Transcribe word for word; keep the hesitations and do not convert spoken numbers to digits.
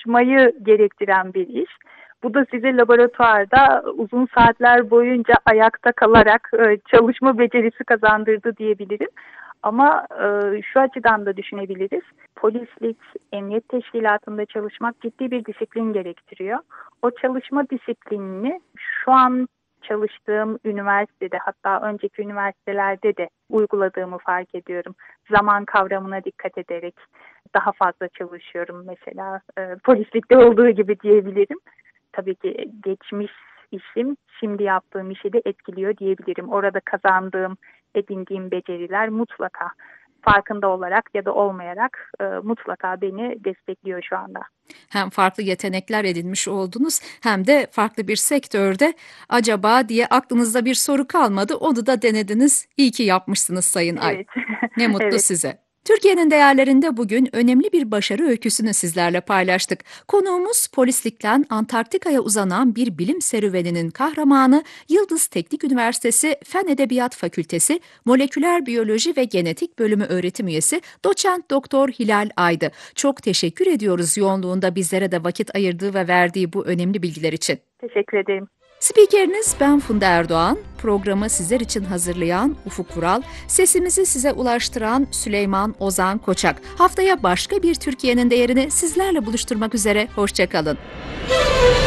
çalışmayı gerektiren bir iş. Bu da size laboratuvarda uzun saatler boyunca ayakta kalarak e, çalışma becerisi kazandırdı diyebilirim. Ama e, şu açıdan da düşünebiliriz. Polislik, emniyet teşkilatında çalışmak ciddi bir disiplin gerektiriyor. O çalışma disiplinini şu an çalıştığım üniversitede, hatta önceki üniversitelerde de uyguladığımı fark ediyorum. Zaman kavramına dikkat ederek daha fazla çalışıyorum mesela. E, polislikte olduğu gibi diyebilirim. Tabii ki geçmiş işim şimdi yaptığım işi de etkiliyor diyebilirim. Orada kazandığım, edindiğim beceriler mutlaka farkında olarak ya da olmayarak e, mutlaka beni destekliyor şu anda. Hem farklı yetenekler edinmiş oldunuz hem de farklı bir sektörde acaba diye aklınızda bir soru kalmadı. Onu da denediniz. İyi ki yapmışsınız Sayın Ay. Evet, Ne mutlu evet. size. Türkiye'nin değerlerinde bugün önemli bir başarı öyküsünü sizlerle paylaştık. Konuğumuz polislikten Antarktika'ya uzanan bir bilim serüveninin kahramanı Yıldız Teknik Üniversitesi Fen Edebiyat Fakültesi Moleküler Biyoloji ve Genetik Bölümü öğretim üyesi Doçent Doktor Hilal Ay'dı. Çok teşekkür ediyoruz yoğunluğunda bizlere de vakit ayırdığı ve verdiği bu önemli bilgiler için. Teşekkür ederim. Spikeriniz ben Funda Erdoğan, programı sizler için hazırlayan Ufuk Vural, sesimizi size ulaştıran Süleyman Ozan Koçak. Haftaya başka bir Türkiye'nin değerini sizlerle buluşturmak üzere, hoşça kalın.